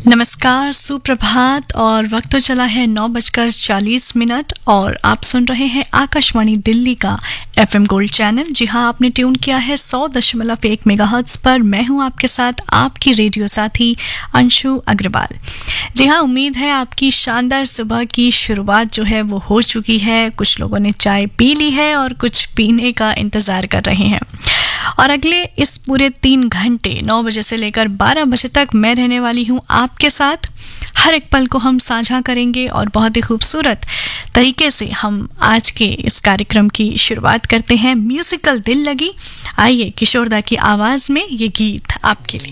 नमस्कार, सुप्रभात। और वक्त तो चला है 9:40 और आप सुन रहे हैं आकाशवाणी दिल्ली का FM गोल्ड चैनल। जी हाँ, आपने ट्यून किया है 100.1 मेगाहर्ट्ज पर। मैं हूँ आपके साथ आपकी रेडियो साथी अंशु अग्रवाल। जी हाँ, उम्मीद है आपकी शानदार सुबह की शुरुआत जो है वो हो चुकी है। कुछ लोगों ने चाय पी ली है और कुछ पीने का इंतज़ार कर रहे हैं। और अगले इस पूरे 3 घंटे 9 बजे से लेकर 12 बजे तक मैं रहने वाली हूँ आपके साथ। हर एक पल को हम साझा करेंगे और बहुत ही खूबसूरत तरीके से हम आज के इस कार्यक्रम की शुरुआत करते हैं। म्यूजिकल दिल लगी। आइए किशोरदा की आवाज़ में ये गीत आपके लिए।